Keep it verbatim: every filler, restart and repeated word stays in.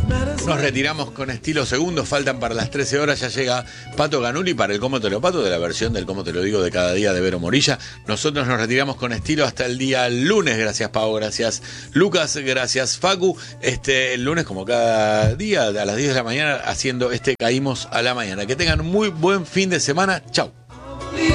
Nos retiramos con estilo segundos, faltan para las trece horas, ya llega Pato Ganuli para el Cómo te lo Pato, de la versión del Cómo te lo digo de cada día de Vero Morilla. Nosotros nos retiramos con estilo hasta el día lunes, gracias Pau, gracias Lucas, gracias Facu. Este, el lunes como cada día a las diez de la mañana haciendo este Caímos a la Mañana. Que tengan muy buen fin de semana, chau.